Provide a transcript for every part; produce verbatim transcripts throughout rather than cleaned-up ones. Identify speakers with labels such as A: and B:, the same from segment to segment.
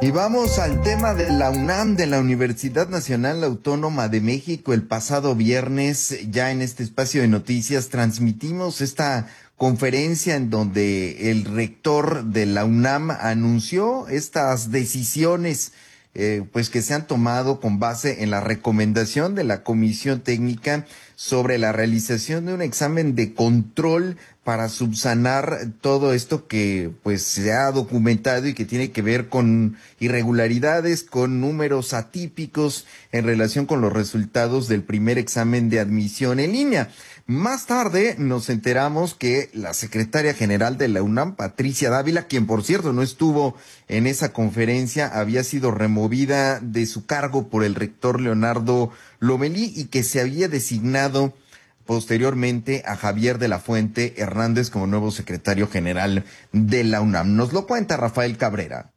A: Y vamos al tema de la UNAM, de la Universidad Nacional Autónoma de México. El pasado viernes, ya en este espacio de noticias, transmitimos esta conferencia en donde el rector de la UNAM anunció estas decisiones eh, pues que se han tomado con base en la recomendación de la Comisión Técnica sobre la realización de un examen de control para subsanar todo esto que pues se ha documentado y que tiene que ver con irregularidades, con números atípicos en relación con los resultados del primer examen de admisión en línea. Más tarde nos enteramos que la secretaria general de la UNAM, Patricia Dávila, quien por cierto no estuvo en esa conferencia, había sido removida de su cargo por el rector Leonardo Lomelí y que se había designado posteriormente a Javier de la Fuente Hernández como nuevo secretario general de la UNAM. Nos lo cuenta Rafael Cabrera.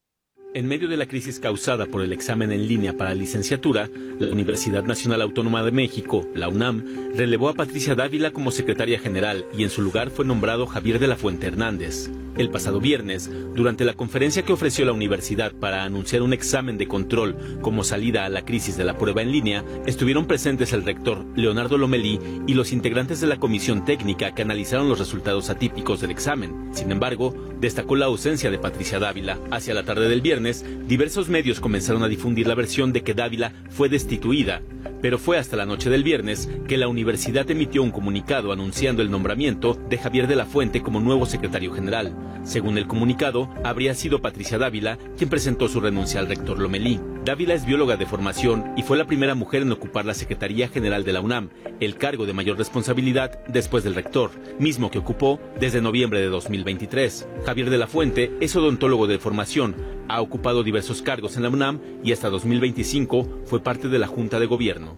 B: En medio de la crisis causada por el examen en línea para licenciatura, la Universidad Nacional Autónoma de México, la UNAM, relevó a Patricia Dávila como secretaria general y en su lugar fue nombrado Javier de la Fuente Hernández. El pasado viernes, durante la conferencia que ofreció la universidad para anunciar un examen de control como salida a la crisis de la prueba en línea, estuvieron presentes el rector Leonardo Lomelí y los integrantes de la comisión técnica que analizaron los resultados atípicos del examen. Sin embargo, destacó la ausencia de Patricia Dávila. Hacia la tarde del viernes, diversos medios comenzaron a difundir la versión de que Dávila fue destituida, pero fue hasta la noche del viernes que la universidad emitió un comunicado anunciando el nombramiento de Javier de la Fuente como nuevo secretario general. Según el comunicado, habría sido Patricia Dávila quien presentó su renuncia al rector Lomelí. Dávila es bióloga de formación y fue la primera mujer en ocupar la Secretaría General de la UNAM, el cargo de mayor responsabilidad después del rector, mismo que ocupó desde noviembre de dos mil veintitrés. Javier de la Fuente es odontólogo de formación, ha ocupado diversos cargos en la UNAM y hasta dos mil veinticinco fue parte de la Junta de Gobierno.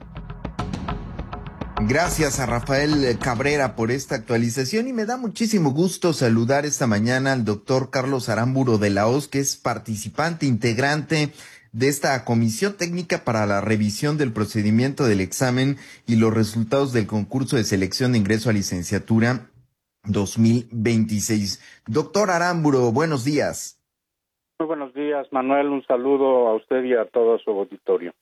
A: Gracias a Rafael Cabrera por esta actualización y me da muchísimo gusto saludar esta mañana al doctor Carlos Aramburu de la O S, que es participante, integrante de esta Comisión Técnica para la revisión del procedimiento del examen y los resultados del concurso de selección de ingreso a licenciatura dos mil veintiséis. Doctor Aramburu, buenos días.
C: Muy buenos días, Manuel. Un saludo a usted y a todo su auditorio.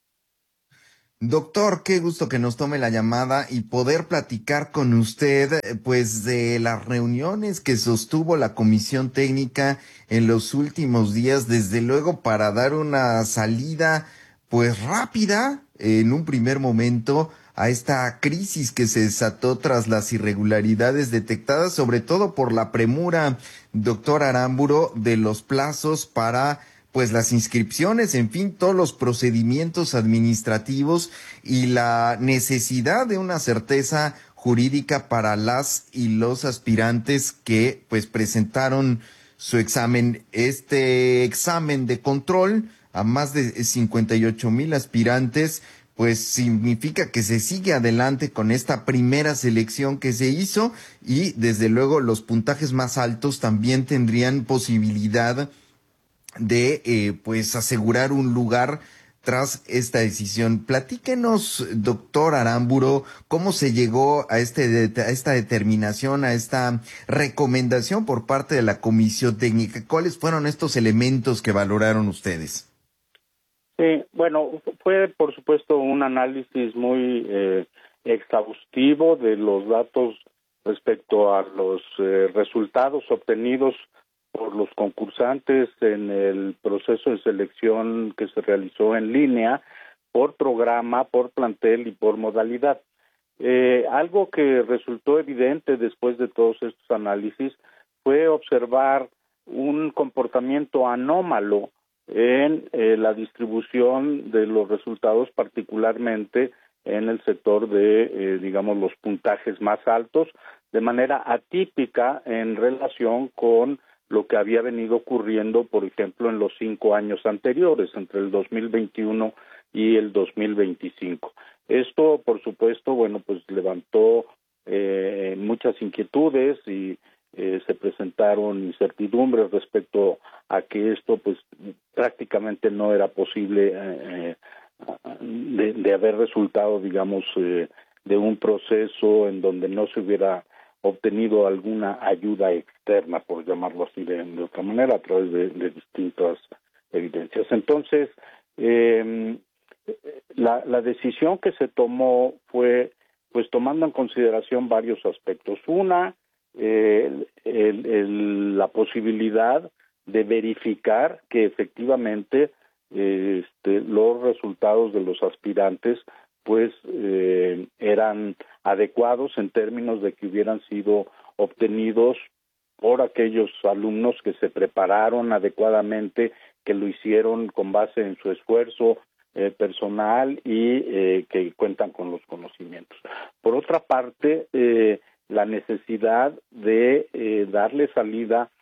A: Doctor, qué gusto que nos tome la llamada y poder platicar con usted, pues, de las reuniones que sostuvo la Comisión Técnica en los últimos días, desde luego para dar una salida, pues, rápida, en un primer momento, a esta crisis que se desató tras las irregularidades detectadas, sobre todo por la premura, doctor Aramburu, de los plazos para pues las inscripciones, en fin, todos los procedimientos administrativos y la necesidad de una certeza jurídica para las y los aspirantes que pues presentaron su examen. Este examen de control a más de cincuenta y ocho mil aspirantes, pues significa que se sigue adelante con esta primera selección que se hizo y desde luego los puntajes más altos también tendrían posibilidad de eh, pues asegurar un lugar tras esta decisión. Platíquenos, doctor Aramburu, cómo se llegó a este a esta determinación, a esta recomendación por parte de la Comisión Técnica. ¿Cuáles fueron estos elementos que valoraron ustedes?
C: Sí, bueno, fue por supuesto un análisis muy eh, exhaustivo de los datos respecto a los eh, resultados obtenidos por los concursantes en el proceso de selección que se realizó en línea, por programa, por plantel y por modalidad. Eh, algo que resultó evidente después de todos estos análisis fue observar un comportamiento anómalo en eh, la distribución de los resultados, particularmente en el sector de, eh, digamos, los puntajes más altos, de manera atípica en relación con lo que había venido ocurriendo, por ejemplo, en los cinco años anteriores, entre el dos mil veintiuno y el dos mil veinticinco. Esto, por supuesto, bueno, pues levantó eh, muchas inquietudes y eh, se presentaron incertidumbres respecto a que esto, pues, prácticamente no era posible eh, de, de haber resultado, digamos, eh, de un proceso en donde no se hubiera obtenido alguna ayuda externa, por llamarlo así de, de otra manera, a través de, de distintas evidencias. Entonces, eh, la, la decisión que se tomó fue, pues, tomando en consideración varios aspectos. Una, eh, el, el, la posibilidad de verificar que efectivamente eh, este, los resultados de los aspirantes pues eh, eran adecuados en términos de que hubieran sido obtenidos por aquellos alumnos que se prepararon adecuadamente, que lo hicieron con base en su esfuerzo eh, personal y eh, que cuentan con los conocimientos. Por otra parte, eh, la necesidad de eh, darle salida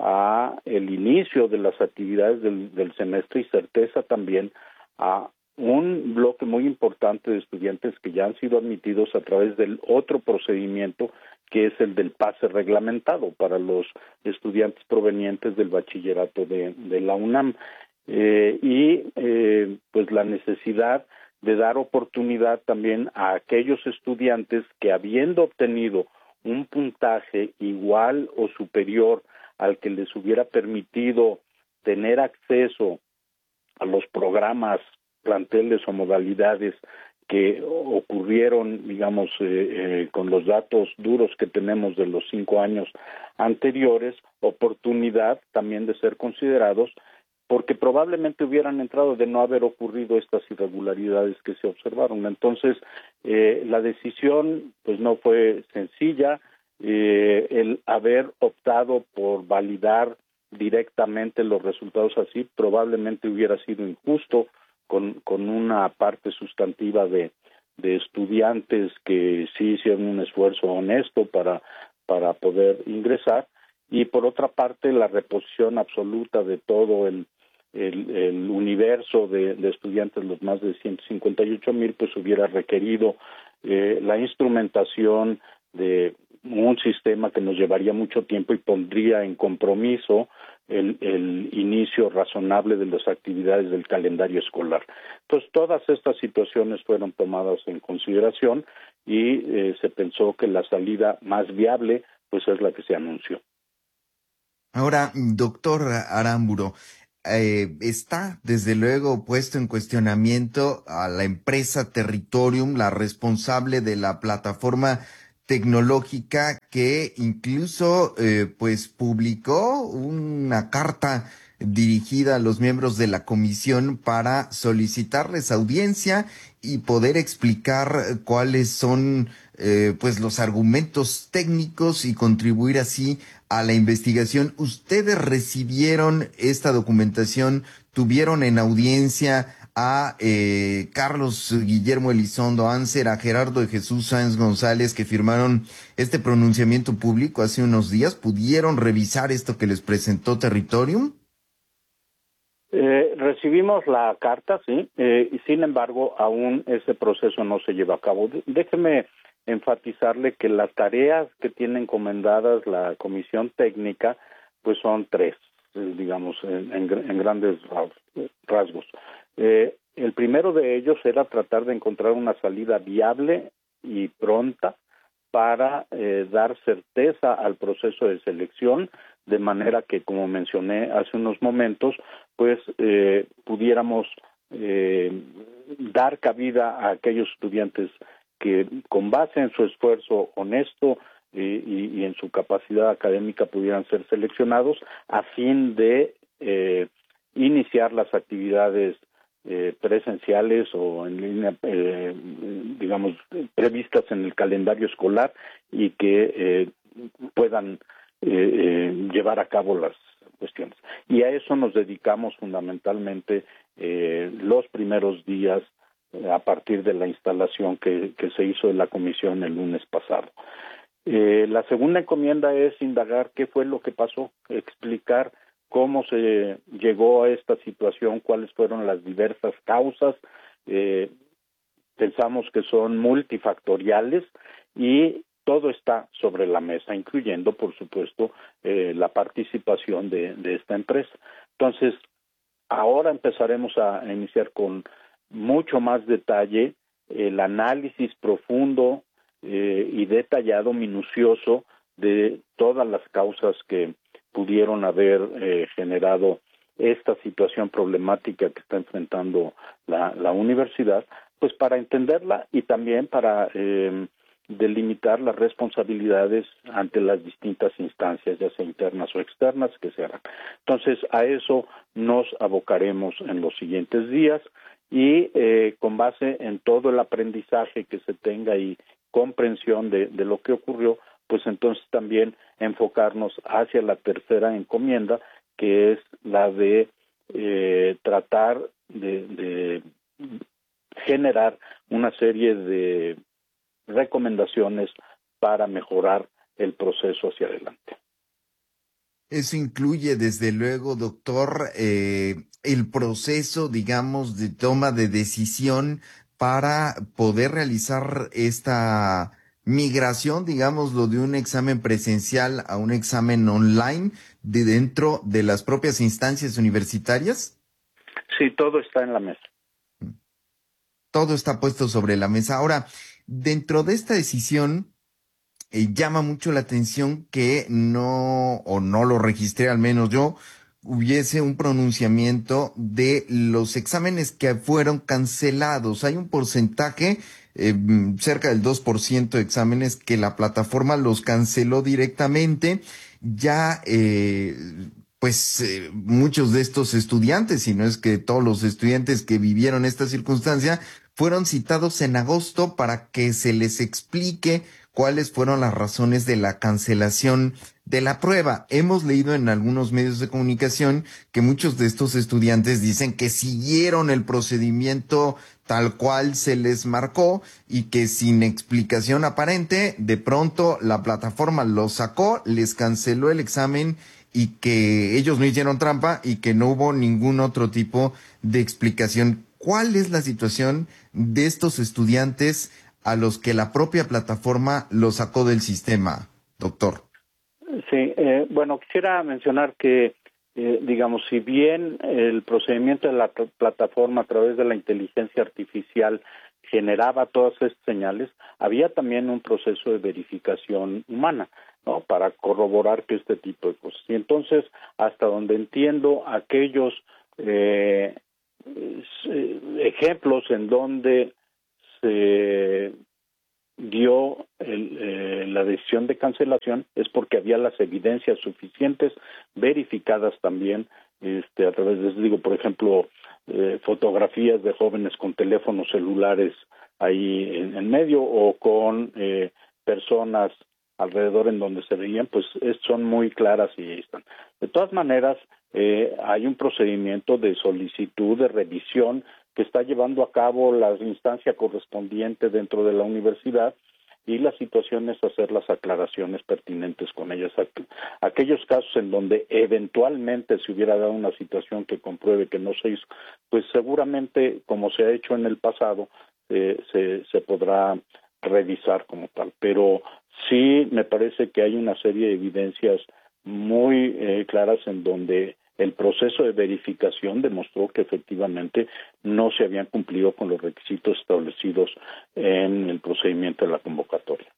C: a el inicio de las actividades del, del semestre y certeza también a un bloque muy importante de estudiantes que ya han sido admitidos a través del otro procedimiento que es el del pase reglamentado para los estudiantes provenientes del bachillerato de, de la UNAM eh, y eh, pues la necesidad de dar oportunidad también a aquellos estudiantes que habiendo obtenido un puntaje igual o superior al que les hubiera permitido tener acceso a los programas, planteles o modalidades que ocurrieron, digamos, eh, eh, con los datos duros que tenemos de los cinco años anteriores, oportunidad también de ser considerados, porque probablemente hubieran entrado de no haber ocurrido estas irregularidades que se observaron. Entonces, eh, la decisión pues no fue sencilla, eh, el haber optado por validar directamente los resultados así probablemente hubiera sido injusto con, con una parte sustantiva de, de estudiantes que sí hicieron un esfuerzo honesto para, para poder ingresar, y por otra parte la reposición absoluta de todo el, el, el universo de, de estudiantes, los más de ciento cincuenta y ocho mil, pues hubiera requerido eh, la instrumentación de un sistema que nos llevaría mucho tiempo y pondría en compromiso el, el inicio razonable de las actividades del calendario escolar. Entonces, todas estas situaciones fueron tomadas en consideración y eh, se pensó que la salida más viable pues es la que se anunció.
A: Ahora, doctor Aramburu, eh, está desde luego puesto en cuestionamiento a la empresa Territorium, la responsable de la plataforma tecnológica que incluso eh, pues publicó una carta dirigida a los miembros de la comisión para solicitarles audiencia y poder explicar cuáles son eh, pues los argumentos técnicos y contribuir así a la investigación. ¿Ustedes recibieron esta documentación? ¿Tuvieron en audiencia a eh, Carlos Guillermo Elizondo Anser, a Gerardo de Jesús Sáenz González, que firmaron este pronunciamiento público hace unos días? ¿Pudieron revisar esto que les presentó Territorium?
C: Eh, recibimos la carta, sí, eh, y sin embargo aún ese proceso no se lleva a cabo. Déjeme enfatizarle que las tareas que tiene encomendadas la comisión técnica pues son tres, eh, digamos, en, en, en grandes rasgos. Eh, el primero de ellos era tratar de encontrar una salida viable y pronta para eh, dar certeza al proceso de selección, de manera que, como mencioné hace unos momentos, pues eh, pudiéramos eh, dar cabida a aquellos estudiantes que, con base en su esfuerzo honesto eh, y, y en su capacidad académica, pudieran ser seleccionados a fin de eh, iniciar las actividades eh, presenciales o en línea, eh, digamos, previstas en el calendario escolar y que eh, puedan eh, eh, llevar a cabo las cuestiones. Y a eso nos dedicamos fundamentalmente eh, los primeros días eh, a partir de la instalación que, que se hizo de la comisión el lunes pasado. Eh, la segunda encomienda es indagar qué fue lo que pasó, explicar cómo se llegó a esta situación, cuáles fueron las diversas causas. Eh, pensamos que son multifactoriales y todo está sobre la mesa, incluyendo, por supuesto, eh, la participación de, de esta empresa. Entonces, ahora empezaremos a, a iniciar con mucho más detalle el análisis profundo eh, y detallado, minucioso, de todas las causas que pudieron haber eh, generado esta situación problemática que está enfrentando la, la universidad, pues para entenderla y también para eh, delimitar las responsabilidades ante las distintas instancias, ya sea internas o externas, que se harán. Entonces, a eso nos abocaremos en los siguientes días y eh, con base en todo el aprendizaje que se tenga y comprensión de, de lo que ocurrió, pues entonces también enfocarnos hacia la tercera encomienda, que es la de eh, tratar de, de generar una serie de recomendaciones para mejorar el proceso hacia adelante.
A: Eso incluye, desde luego, doctor, eh, el proceso, digamos, de toma de decisión para poder realizar esta migración, digámoslo, de un examen presencial a un examen online de dentro de las propias instancias universitarias.
C: Sí, todo está en la mesa.
A: Todo está puesto sobre la mesa. Ahora, dentro de esta decisión, eh, llama mucho la atención que no, o no lo registré al menos yo, hubiese un pronunciamiento de los exámenes que fueron cancelados. Hay un porcentaje, eh, cerca del dos por ciento de exámenes que la plataforma los canceló directamente. Ya, eh, pues eh, muchos de estos estudiantes, si no es que todos los estudiantes que vivieron esta circunstancia, fueron citados en agosto para que se les explique cuáles fueron las razones de la cancelación de la prueba. Hemos leído en algunos medios de comunicación que muchos de estos estudiantes dicen que siguieron el procedimiento tal cual se les marcó y que sin explicación aparente, de pronto la plataforma los sacó, les canceló el examen y que ellos no hicieron trampa y que no hubo ningún otro tipo de explicación. ¿Cuál es la situación de estos estudiantes a los que la propia plataforma los sacó del sistema, doctor?
C: Sí, eh, bueno, quisiera mencionar que, eh, digamos, si bien el procedimiento de la pl- plataforma a través de la inteligencia artificial generaba todas estas señales, había también un proceso de verificación humana, ¿no?, para corroborar que este tipo de cosas. Y entonces, hasta donde entiendo, aquellos eh, ejemplos en donde se dio el, eh, la decisión de cancelación es porque había las evidencias suficientes, verificadas también este, a través de, digo, por ejemplo, eh, fotografías de jóvenes con teléfonos celulares ahí en, en medio o con eh, personas alrededor en donde se veían, pues es, son muy claras y ahí están. De todas maneras, eh, hay un procedimiento de solicitud, de revisión que está llevando a cabo la instancia correspondiente dentro de la universidad, y la situación es hacer las aclaraciones pertinentes con ellas. Aquellos casos en donde eventualmente se hubiera dado una situación que compruebe que no se hizo, pues seguramente, como se ha hecho en el pasado, eh, se, se podrá revisar como tal. Pero sí me parece que hay una serie de evidencias muy eh, claras en donde el proceso de verificación demostró que efectivamente no se habían cumplido con los requisitos establecidos en el procedimiento de la convocatoria.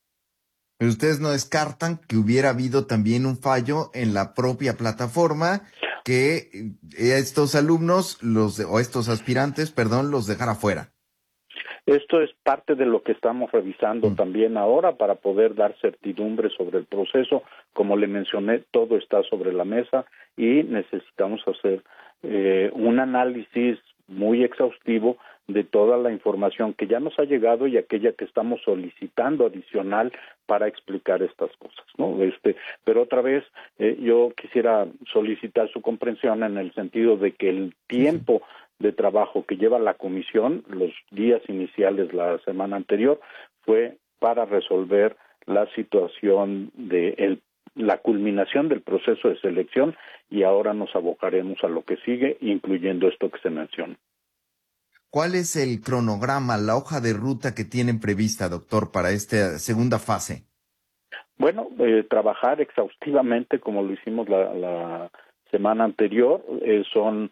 A: Pero ustedes no descartan que hubiera habido también un fallo en la propia plataforma, que estos alumnos, los de, o estos aspirantes, perdón, los dejara fuera.
C: Esto es parte de lo que estamos revisando mm. también ahora para poder dar certidumbre sobre el proceso. Como le mencioné, todo está sobre la mesa y necesitamos hacer eh, un análisis muy exhaustivo de toda la información que ya nos ha llegado y aquella que estamos solicitando adicional para explicar estas cosas, ¿no? Este, pero otra vez, eh, yo quisiera solicitar su comprensión en el sentido de que el tiempo de trabajo que lleva la comisión, los días iniciales la semana anterior, fue para resolver la situación de el, la culminación del proceso de selección, y ahora nos abocaremos a lo que sigue, incluyendo esto que se menciona.
A: ¿Cuál es el cronograma, la hoja de ruta que tienen prevista, doctor, para esta segunda fase?
C: Bueno, eh, trabajar exhaustivamente como lo hicimos la, la semana anterior. Eh, son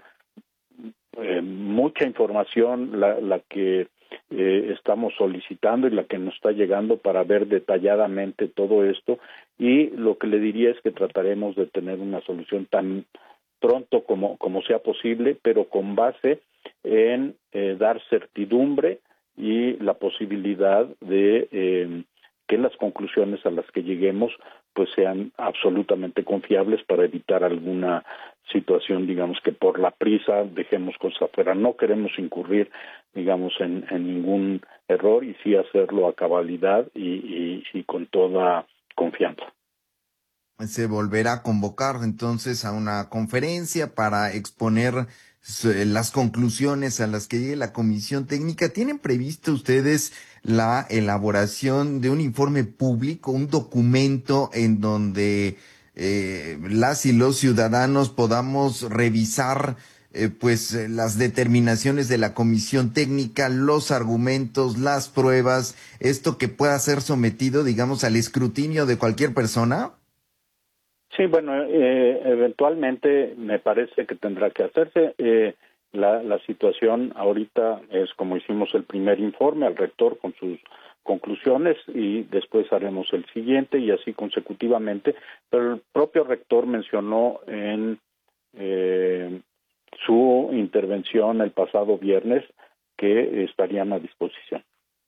C: eh, mucha información la, la que eh, estamos solicitando y la que nos está llegando para ver detalladamente todo esto, y lo que le diría es que trataremos de tener una solución tan pronto como, como sea posible, pero con base en eh, dar certidumbre y la posibilidad de eh, que las conclusiones a las que lleguemos pues sean absolutamente confiables para evitar alguna situación, digamos, que por la prisa dejemos cosas afuera. No queremos incurrir, digamos, en, en ningún error y sí hacerlo a cabalidad y, y, y con toda confianza.
A: Se volverá a convocar entonces a una conferencia para exponer las conclusiones a las que llegue la comisión técnica. ¿Tienen previsto ustedes la elaboración de un informe público, un documento en donde eh, las y los ciudadanos podamos revisar eh, pues eh, las determinaciones de la comisión técnica, los argumentos, las pruebas, esto que pueda ser sometido, digamos, al escrutinio de cualquier persona?
C: Sí, bueno, eh, eventualmente me parece que tendrá que hacerse. Eh, la, la situación ahorita es como hicimos el primer informe al rector con sus conclusiones y después haremos el siguiente y así consecutivamente, pero el propio rector mencionó en eh, su intervención el pasado viernes que estarían a disposición.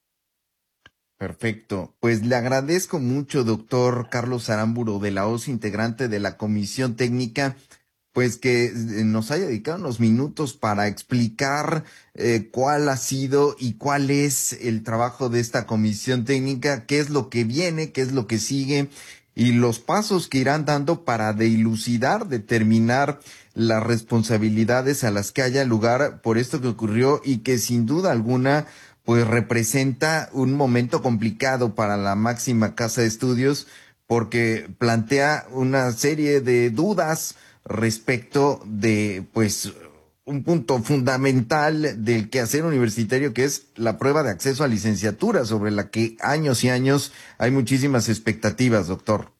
A: Perfecto. Pues le agradezco mucho, doctor Carlos Aramburu de la O S, integrante de la Comisión Técnica, pues que nos haya dedicado unos minutos para explicar eh, cuál ha sido y cuál es el trabajo de esta Comisión Técnica, qué es lo que viene, qué es lo que sigue y los pasos que irán dando para dilucidar, determinar las responsabilidades a las que haya lugar por esto que ocurrió y que sin duda alguna pues representa un momento complicado para la máxima casa de estudios porque plantea una serie de dudas respecto de pues un punto fundamental del quehacer universitario que es la prueba de acceso a licenciatura sobre la que años y años hay muchísimas expectativas, doctor.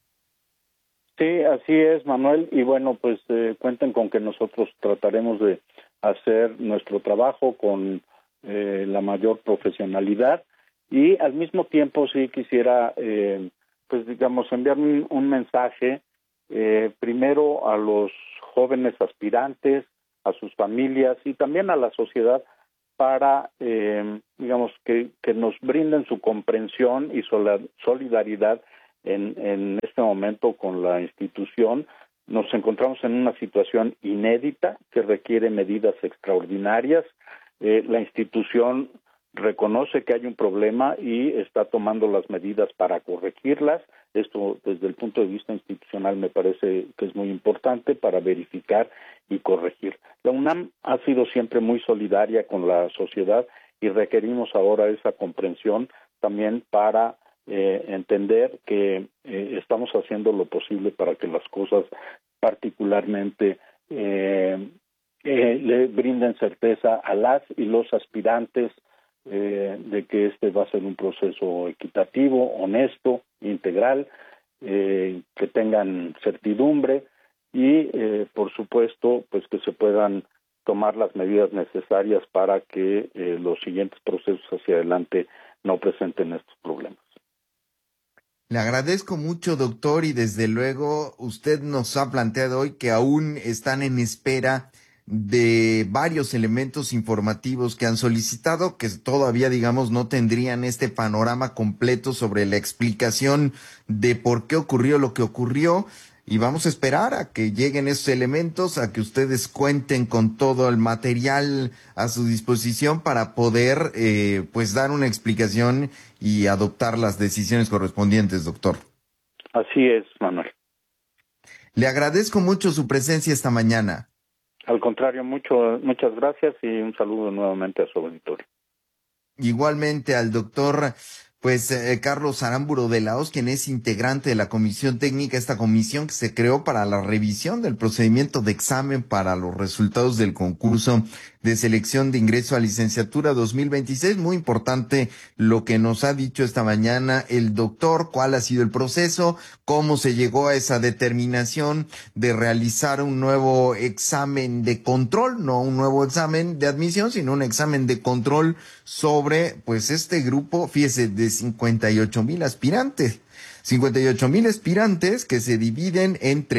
C: Sí, así es, Manuel, y bueno, pues eh, cuenten con que nosotros trataremos de hacer nuestro trabajo con Eh, la mayor profesionalidad y al mismo tiempo sí quisiera eh, pues digamos enviar un, un mensaje eh, primero a los jóvenes aspirantes, a sus familias y también a la sociedad para eh, digamos que, que nos brinden su comprensión y solidaridad en, en este momento con la institución. Nos encontramos en una situación inédita que requiere medidas extraordinarias. Eh, la institución reconoce que hay un problema y está tomando las medidas para corregirlas. Esto, desde el punto de vista institucional, me parece que es muy importante para verificar y corregir. La UNAM ha sido siempre muy solidaria con la sociedad y requerimos ahora esa comprensión también para eh, entender que eh, estamos haciendo lo posible para que las cosas particularmente eh, Eh, le brinden certeza a las y los aspirantes eh, de que este va a ser un proceso equitativo, honesto, integral, eh, que tengan certidumbre y, eh, por supuesto, pues que se puedan tomar las medidas necesarias para que eh, los siguientes procesos hacia adelante no presenten estos problemas.
A: Le agradezco mucho, doctor, y desde luego usted nos ha planteado hoy que aún están en espera de varios elementos informativos que han solicitado, que todavía, digamos, no tendrían este panorama completo sobre la explicación de por qué ocurrió lo que ocurrió. Y vamos a esperar a que lleguen esos elementos, a que ustedes cuenten con todo el material a su disposición para poder, eh, pues, dar una explicación y adoptar las decisiones correspondientes, doctor.
C: Así es, Manuel.
A: Le agradezco mucho su presencia esta mañana.
C: Al contrario, mucho, muchas gracias y un saludo nuevamente a su auditorio.
A: Igualmente al doctor pues eh, Carlos Aramburu de la O S, quien es integrante de la Comisión Técnica, esta comisión que se creó para la revisión del procedimiento de examen para los resultados del concurso de selección de ingreso a licenciatura dos mil veintiséis. Muy importante lo que nos ha dicho esta mañana el doctor, cuál ha sido el proceso, cómo se llegó a esa determinación de realizar un nuevo examen de control, no un nuevo examen de admisión, sino un examen de control sobre, pues, este grupo, fíjese, de cincuenta y ocho mil aspirantes. cincuenta y ocho mil aspirantes que se dividen entre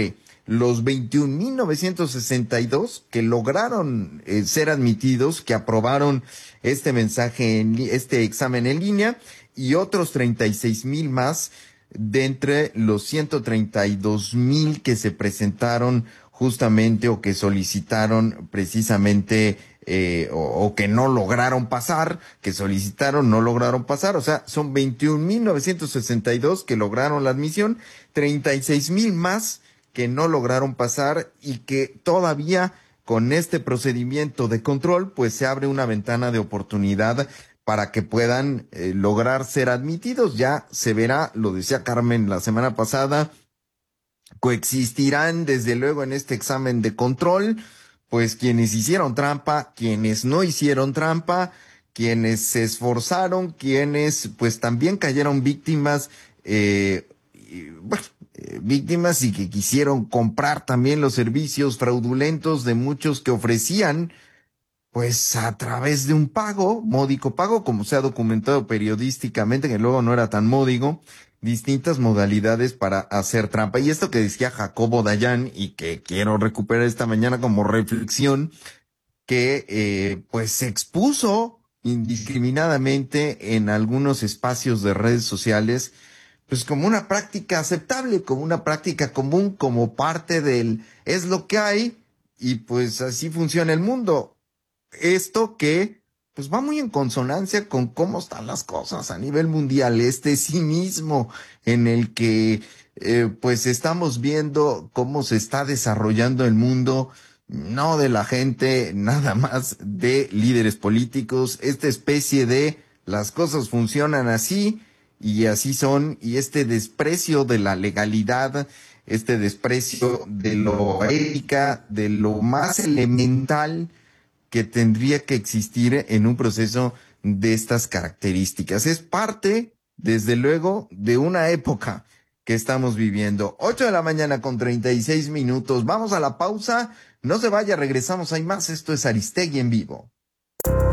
A: los veintiún mil novecientos sesenta y dos que lograron eh, ser admitidos, que aprobaron este mensaje, en este examen en línea, y otros treinta y seis mil más de entre los ciento treinta y dos mil que se presentaron justamente o que solicitaron precisamente eh, o, o que no lograron pasar, que solicitaron, no lograron pasar. O sea, son veintiún mil novecientos sesenta y dos que lograron la admisión, treinta y seis mil más que no lograron pasar, y que todavía con este procedimiento de control pues se abre una ventana de oportunidad para que puedan eh, lograr ser admitidos. Ya se verá, lo decía Carmen la semana pasada, coexistirán desde luego en este examen de control pues quienes hicieron trampa, quienes no hicieron trampa, quienes se esforzaron, quienes pues también cayeron víctimas, eh, y, bueno, eh, víctimas y que quisieron comprar también los servicios fraudulentos de muchos que ofrecían pues a través de un pago, módico pago, como se ha documentado periodísticamente, que luego no era tan módico, distintas modalidades para hacer trampa. Y esto que decía Jacobo Dayan, y que quiero recuperar esta mañana como reflexión, que eh, pues se expuso indiscriminadamente en algunos espacios de redes sociales, pues como una práctica aceptable, como una práctica común, como parte del es lo que hay, y pues así funciona el mundo. Esto que pues va muy en consonancia con cómo están las cosas a nivel mundial, este cinismo en el que eh, pues estamos viendo cómo se está desarrollando el mundo, no de la gente, nada más de líderes políticos, esta especie de las cosas funcionan así y así son, y este desprecio de la legalidad, este desprecio de lo ética, de lo más elemental que tendría que existir en un proceso de estas características. Es parte, desde luego, de una época que estamos viviendo. Ocho de la mañana con treinta y seis minutos. Vamos a la pausa. No se vaya, regresamos. Hay más. Esto es Aristegui en vivo.